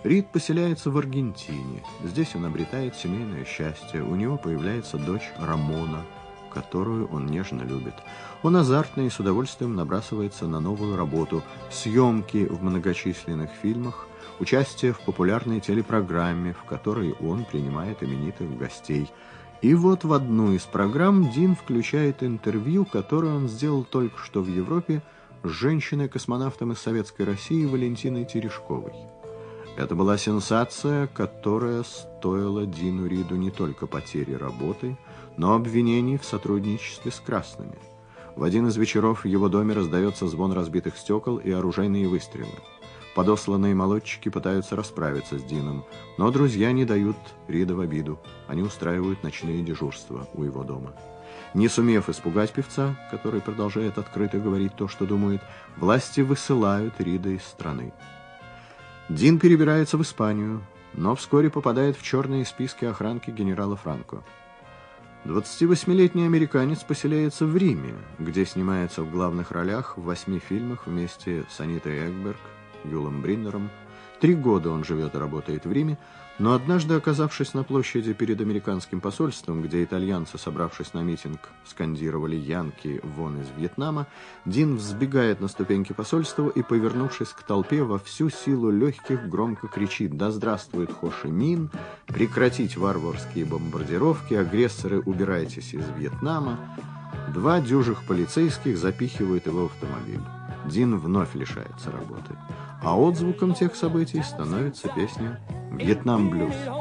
Рид поселяется в Аргентине. Здесь он обретает семейное счастье. У него появляется дочь Рамона, которую он нежно любит. Он азартно и с удовольствием набрасывается на новую работу, съемки в многочисленных фильмах, участие в популярной телепрограмме, в которой он принимает именитых гостей. И вот в одну из программ Дин включает интервью, которое он сделал только что в Европе с женщиной-космонавтом из Советской России Валентиной Терешковой. Это была сенсация, которая стоила Дину Риду не только потери работы, но обвинений в сотрудничестве с красными. В один из вечеров в его доме раздается звон разбитых стекол и оружейные выстрелы. Подосланные молодчики пытаются расправиться с Дином, но друзья не дают Рида в обиду. Они устраивают ночные дежурства у его дома. Не сумев испугать певца, который продолжает открыто говорить то, что думает, власти высылают Рида из страны. Дин перебирается в Испанию, но вскоре попадает в черные списки охранки генерала Франко. 28-летний американец поселяется в Риме, где снимается в главных ролях в 8 фильмах вместе с Анитой Экберг, Юлом Бриндером. 3 года он живет и работает в Риме, но однажды, оказавшись на площади перед американским посольством, где итальянцы, собравшись на митинг, скандировали «Янки вон из Вьетнама», Дин взбегает на ступеньки посольства и, повернувшись к толпе, во всю силу легких громко кричит: «Да здравствует Хо Ши Мин! Прекратить варварские бомбардировки! Агрессоры, убирайтесь из Вьетнама!» 2 дюжих полицейских запихивают его в автомобиль. Дин вновь лишается работы. А отзвуком тех событий становится песня «Вьетнам блюз».